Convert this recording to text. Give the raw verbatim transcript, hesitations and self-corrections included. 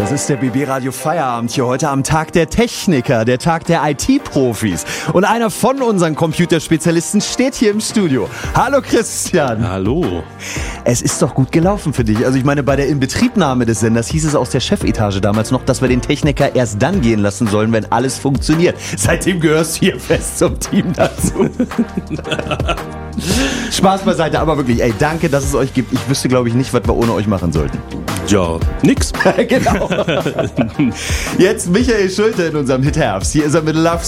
Das ist der B B Radio Feierabend hier heute am Tag der Techniker, der Tag der I T-Profis. Und einer von unseren Computerspezialisten steht hier im Studio. Hallo Christian. Hallo. Es ist doch gut gelaufen für dich. Also ich meine, bei der Inbetriebnahme des Senders hieß es aus der Chefetage damals noch, dass wir den Techniker erst dann gehen lassen sollen, wenn alles funktioniert. Seitdem gehörst du hier fest zum Team dazu. Spaß beiseite, aber wirklich, ey, danke, dass es euch gibt. Ich wüsste, glaube ich, nicht, was wir ohne euch machen sollten. Ja, nix. Genau. Jetzt Michael Schulte in unserem Hit Herbst. Hier ist er mit Love